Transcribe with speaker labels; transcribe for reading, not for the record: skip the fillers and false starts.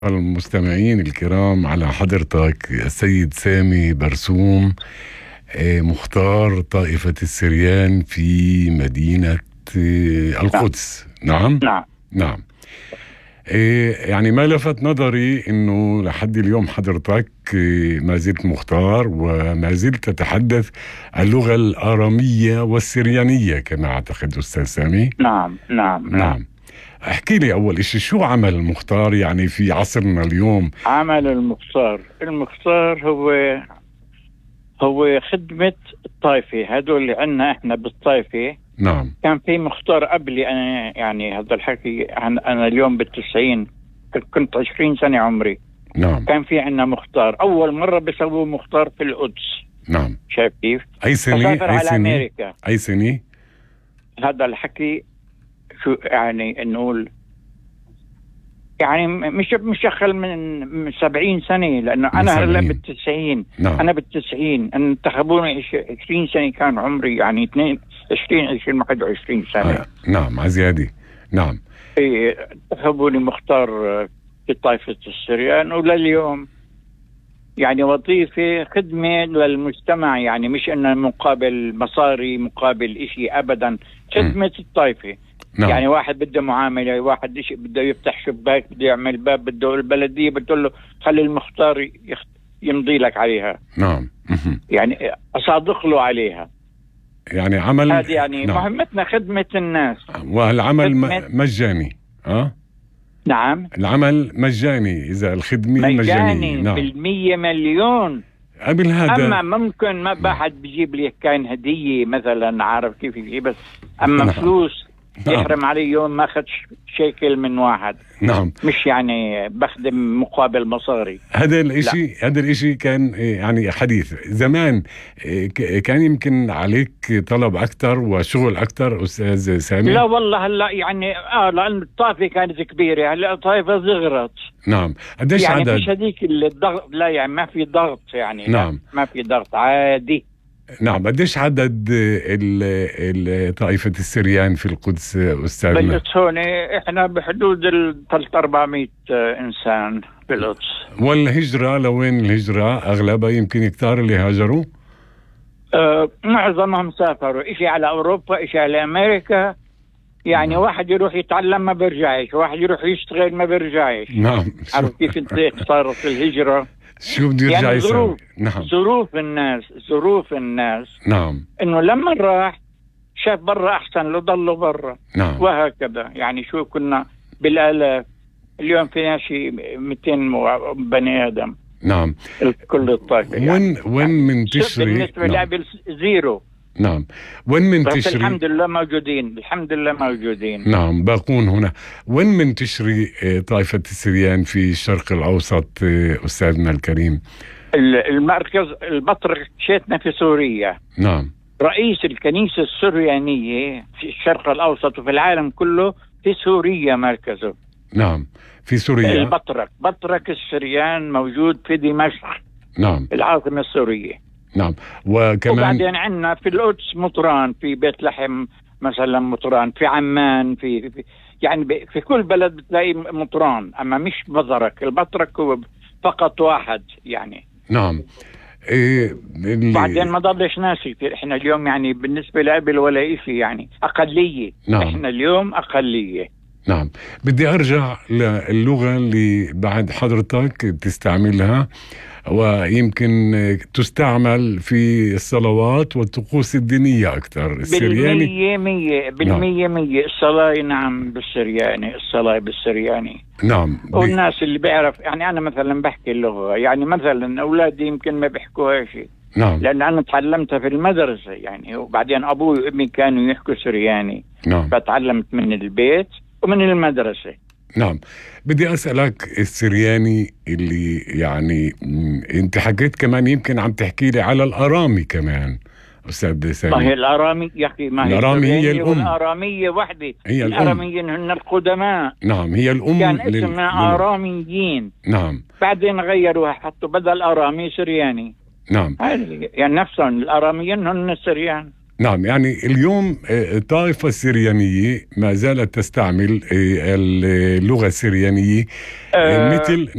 Speaker 1: المستمعين الكرام، على حضرتك السيد سامي برسوم، مختار طائفة السريان في مدينة القدس. نعم.
Speaker 2: نعم.
Speaker 1: نعم. يعني ما لفت نظري انه لحد اليوم حضرتك ما زلت مختار وما زلت تتحدث اللغة الآرامية والسريانية كما اعتقد استاذ سامي.
Speaker 2: نعم نعم
Speaker 1: نعم. احكي لي اول اشي، شو عمل المختار يعني في عصرنا اليوم؟
Speaker 2: عمل المختار هو خدمة الطائفة، هدول اللي عنا احنا بالطائفة.
Speaker 1: نعم.
Speaker 2: كان في مختار قبلي انا، يعني هذا الحكي انا اليوم بال90، كنت 20 سنة عمري.
Speaker 1: نعم.
Speaker 2: كان في عنا مختار، اول مرة بيسووا مختار في القدس.
Speaker 1: نعم.
Speaker 2: شايف كيف؟
Speaker 1: اي سنة؟
Speaker 2: فسافر على امريكا.
Speaker 1: اي سنة؟
Speaker 2: هذا الحكي شو يعني نقول، يعني مش أقل من 70 سنة، لأنه أنا هلا بال90.
Speaker 1: نعم.
Speaker 2: أنا بال90 انتخبوني 20 سنة، كان عمري يعني 22 21 سنة.
Speaker 1: نعم عزيادي. نعم.
Speaker 2: انتخبوني مختار في طائفة السريان، ولليوم يعني وظيفة خدمة للمجتمع، يعني مش إنه مقابل مصاري مقابل إشي أبدا، خدمة الطائفة.
Speaker 1: نعم.
Speaker 2: يعني واحد بده معاملة، واحد بده يفتح شباك، بده يعمل باب، بده البلدية بتقول له خلي المختار يمضي لك عليها.
Speaker 1: نعم.
Speaker 2: يعني أصادق له عليها.
Speaker 1: يعني عمل
Speaker 2: هذه يعني
Speaker 1: نعم.
Speaker 2: مهمتنا خدمة الناس،
Speaker 1: والعمل مجاني.
Speaker 2: نعم.
Speaker 1: العمل مجاني، إذا الخدمة مجانية. نعم.
Speaker 2: بالمية مليون.
Speaker 1: قبل هذا
Speaker 2: أما ممكن ما بحد بيجيب لي كان هدية مثلا، عارف كيف بس أما
Speaker 1: نعم.
Speaker 2: فلوس
Speaker 1: نعم.
Speaker 2: يحرم علي يوم ما أخذ شيكل من واحد.
Speaker 1: نعم.
Speaker 2: مش يعني بخدم مقابل مصاري.
Speaker 1: هذا الاشي كان يعني حديث زمان. كان يمكن عليك طلب اكثر وشغل اكثر استاذ سامي؟
Speaker 2: لا والله هلا يعني لان الطائفه كانت كبيره، هلا الطائفه صغرت.
Speaker 1: نعم. قديش
Speaker 2: يعني
Speaker 1: عدد؟
Speaker 2: مش هذيك الضغط، لا يعني ما في ضغط يعني.
Speaker 1: نعم.
Speaker 2: ما في ضغط، عادي.
Speaker 1: نعم. قديش عدد طائفة السريان في القدس أستاذنا؟
Speaker 2: بالقدس هون إحنا بحدود 300-400 إنسان بالقدس.
Speaker 1: والهجرة لوين الهجرة؟ أغلبها يمكن كتار اللي هاجروا؟
Speaker 2: معظمهم سافروا، إشي على أوروبا، إشي على أمريكا. يعني
Speaker 1: نعم.
Speaker 2: واحد يروح يتعلم ما بيرجعش، واحد يروح يشتغل ما بيرجعش.
Speaker 1: نعم.
Speaker 2: عارف كيف انت صارت الهجرة؟
Speaker 1: شو بده يرجع
Speaker 2: يعني
Speaker 1: يسوي؟ نعم.
Speaker 2: ظروف الناس.
Speaker 1: نعم.
Speaker 2: انه لما راح شاف برا احسن له، ضله برا.
Speaker 1: نعم.
Speaker 2: وهكذا يعني شو كنا بالالاف، اليوم فينا شيء 200 بني ادم.
Speaker 1: نعم.
Speaker 2: كل الطائفة يعني.
Speaker 1: وين من تشري؟
Speaker 2: بالنسبة لقبل زيرو.
Speaker 1: نعم. وين من تشري؟
Speaker 2: الحمد لله موجودين.
Speaker 1: نعم، باقون هنا. وين من تشري طائفة السريان في الشرق الأوسط أستاذنا الكريم؟
Speaker 2: المركز البطرك شيتنا في سوريا.
Speaker 1: نعم.
Speaker 2: رئيس الكنيسة السريانية في الشرق الأوسط وفي العالم كله في سوريا مركزه.
Speaker 1: نعم، في سوريا.
Speaker 2: بطرك السريان موجود في دمشق.
Speaker 1: نعم.
Speaker 2: العاصمة السورية.
Speaker 1: نعم. وبعدين
Speaker 2: عندنا في القدس مطران، في بيت لحم مثلا مطران، في عمان، يعني في كل بلد بتلاقي مطران، أما مش بطرك. البطرك هو فقط واحد يعني.
Speaker 1: نعم.
Speaker 2: بعدين ما ضلش ناس كثير. احنا اليوم يعني بالنسبة لقبل ولا إشي، يعني أقلية.
Speaker 1: نعم.
Speaker 2: احنا اليوم أقلية.
Speaker 1: نعم. بدي أرجع للغة اللي بعد حضرتك تستعملها، ويمكن تستعمل في الصلوات والطقوس الدينية أكثر، السرياني.
Speaker 2: بالمية. الصلاة نعم بالسرياني، الصلاة بالسرياني.
Speaker 1: نعم.
Speaker 2: والناس اللي بيعرف، يعني أنا مثلا بحكي اللغة، يعني مثلا أولادي يمكن ما بيحكوها شيء.
Speaker 1: نعم.
Speaker 2: لأن أنا تعلمتها في المدرسة يعني، وبعدين أبوي وأمي كانوا يحكوا سرياني.
Speaker 1: نعم.
Speaker 2: فتعلمت من البيت ومن المدرسة.
Speaker 1: نعم. بدي أسألك السرياني اللي يعني أنت حكيت كمان، يمكن عم تحكي لي على الأرامي كمان أستاذ سامي.
Speaker 2: ما هي الأرامي يا أخي؟ ما هي
Speaker 1: الأرامي هي الأم.
Speaker 2: والأراميين وحدة.
Speaker 1: هي
Speaker 2: الأراميين هن القدماء.
Speaker 1: نعم، هي الأم.
Speaker 2: كان اسمها أراميين.
Speaker 1: نعم.
Speaker 2: بعدين غيروها، حطوا بدل أرامي سرياني.
Speaker 1: نعم.
Speaker 2: يعني نفسهم الأراميين هن السريان.
Speaker 1: نعم، يعني اليوم الطائفة السريانية ما زالت تستعمل اللغة السريانية مثل